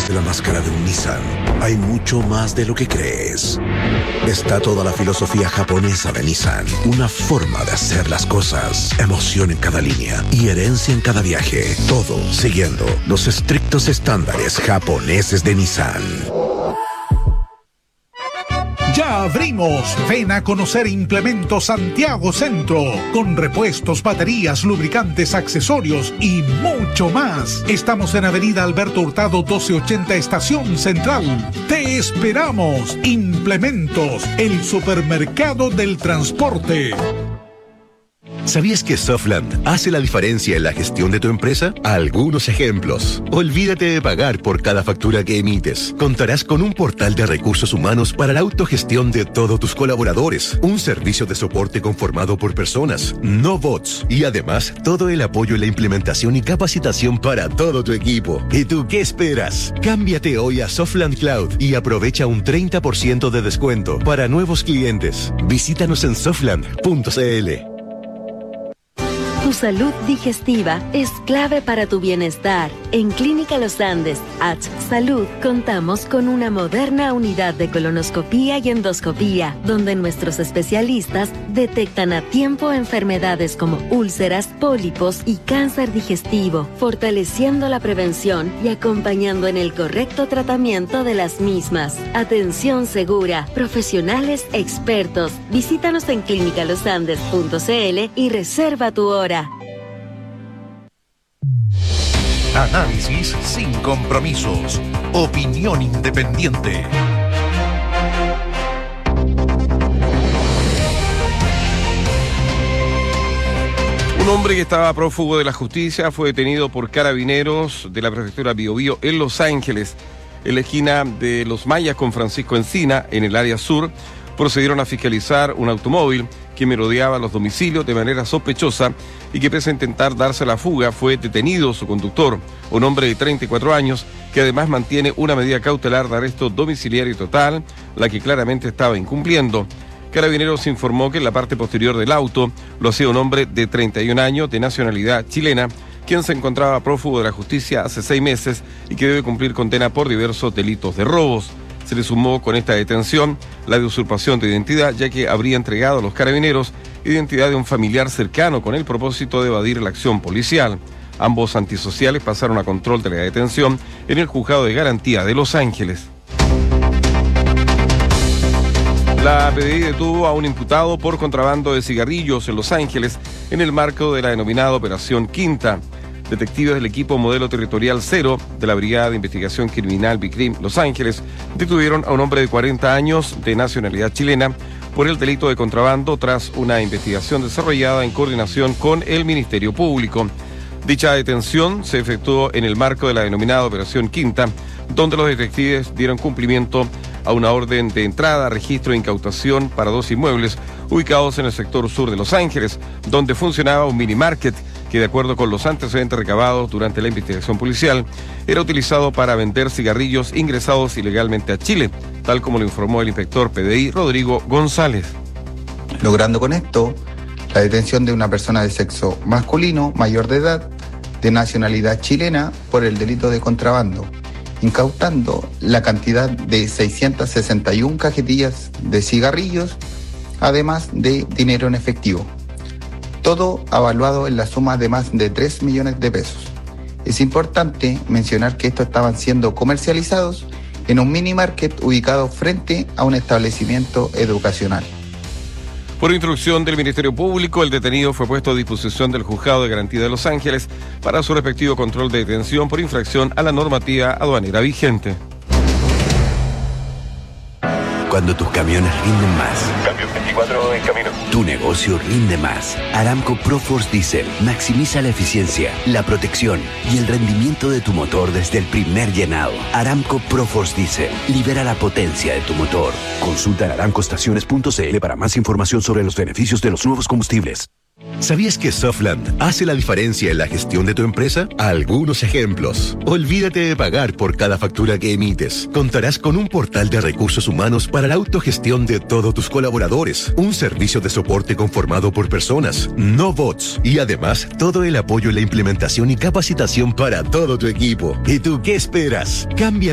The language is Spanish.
Detrás de la máscara de un Nissan hay mucho más de lo que crees. Está toda la filosofía japonesa de Nissan, una forma de hacer las cosas, emoción en cada línea y herencia en cada viaje. Todo siguiendo los estrictos estándares japoneses de Nissan. ¡Ya abrimos! Ven a conocer Implementos Santiago Centro, con repuestos, baterías, lubricantes, accesorios y mucho más. Estamos en Avenida Alberto Hurtado 1280 Estación Central. ¡Te esperamos! Implementos, el supermercado del transporte. ¿Sabías que Softland hace la diferencia en la gestión de tu empresa? Algunos ejemplos. Olvídate de pagar por cada factura que emites. Contarás con un portal de recursos humanos para la autogestión de todos tus colaboradores. Un servicio de soporte conformado por personas, no bots. Y además, todo el apoyo en la implementación y capacitación para todo tu equipo. ¿Y tú qué esperas? Cámbiate hoy a Softland Cloud y aprovecha un 30% de descuento para nuevos clientes. Visítanos en softland.cl. Tu salud digestiva es clave para tu bienestar. En Clínica Los Andes, H Salud, contamos con una moderna unidad de colonoscopía y endoscopía, donde nuestros especialistas detectan a tiempo enfermedades como úlceras, pólipos y cáncer digestivo, fortaleciendo la prevención y acompañando en el correcto tratamiento de las mismas. Atención segura, profesionales expertos. Visítanos en clinicalosandes.cl y reserva tu hora. Análisis sin compromisos. Opinión independiente. Un hombre que estaba prófugo de la justicia fue detenido por carabineros de la prefectura Biobío en Los Ángeles, en la esquina de Los Mayas con Francisco Encina, en el área sur. Procedieron a fiscalizar un automóvil que merodeaba los domicilios de manera sospechosa y que, pese a intentar darse la fuga, fue detenido su conductor, un hombre de 34 años, que además mantiene una medida cautelar de arresto domiciliario total, la que claramente estaba incumpliendo. Carabineros informó que en la parte posterior del auto lo hacía un hombre de 31 años, de nacionalidad chilena, quien se encontraba prófugo de la justicia hace 6 meses y que debe cumplir condena por diversos delitos de robos. Se le sumó con esta detención la de usurpación de identidad, ya que habría entregado a los carabineros identidad de un familiar cercano con el propósito de evadir la acción policial. Ambos antisociales pasaron a control de la detención en el Juzgado de Garantía de Los Ángeles. La PDI detuvo a un imputado por contrabando de cigarrillos en Los Ángeles en el marco de la denominada Operación Quinta. Detectives del equipo Modelo Territorial 0 de la Brigada de Investigación Criminal BICRIM Los Ángeles detuvieron a un hombre de 40 años de nacionalidad chilena por el delito de contrabando tras una investigación desarrollada en coordinación con el Ministerio Público. Dicha detención se efectuó en el marco de la denominada Operación Quinta, donde los detectives dieron cumplimiento a una orden de entrada, registro e incautación para 2 inmuebles ubicados en el sector sur de Los Ángeles, donde funcionaba un mini market que, de acuerdo con los antecedentes recabados durante la investigación policial, era utilizado para vender cigarrillos ingresados ilegalmente a Chile, tal como lo informó el inspector PDI Rodrigo González. Logrando con esto la detención de una persona de sexo masculino, mayor de edad, de nacionalidad chilena, por el delito de contrabando, incautando la cantidad de 661 cajetillas de cigarrillos, además de dinero en efectivo. Todo avaluado en la suma de más de 3 millones de pesos. Es importante mencionar que estos estaban siendo comercializados en un mini market ubicado frente a un establecimiento educacional. Por instrucción del Ministerio Público, el detenido fue puesto a disposición del Juzgado de Garantía de Los Ángeles para su respectivo control de detención por infracción a la normativa aduanera vigente. Cuando tus camiones rinden más. Cambio 24 en camino. Tu negocio rinde más. Aramco ProForce Diesel maximiza la eficiencia, la protección y el rendimiento de tu motor desde el primer llenado. Aramco ProForce Diesel libera la potencia de tu motor. Consulta en aramcoestaciones.cl para más información sobre los beneficios de los nuevos combustibles. ¿Sabías que Softland hace la diferencia en la gestión de tu empresa? Algunos ejemplos. Olvídate de pagar por cada factura que emites. Contarás con un portal de recursos humanos para la autogestión de todos tus colaboradores. Un servicio de soporte conformado por personas, no bots. Y además, todo el apoyo en la implementación y capacitación para todo tu equipo. ¿Y tú qué esperas? Cambia